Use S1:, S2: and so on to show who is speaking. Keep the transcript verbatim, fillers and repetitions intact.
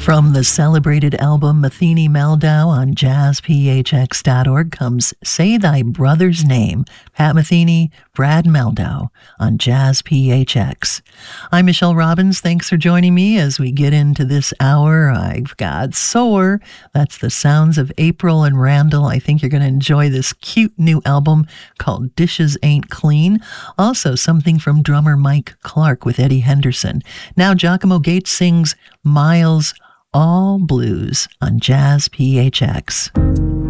S1: From the celebrated album Matheny Meldau on jazz p h x dot org comes Say Thy Brother's Name, Pat Metheny, Brad Meldau on Jazz P H X. I'm Michelle Robbins. Thanks for joining me as we get into this hour. I've got Soar. That's the sounds of April and Randall. I think you're going to enjoy this cute new album called Dishes Ain't Clean. Also, something from drummer Mike Clark with Eddie Henderson. Now, Giacomo Gates sings Miles All Blues on Jazz P H X.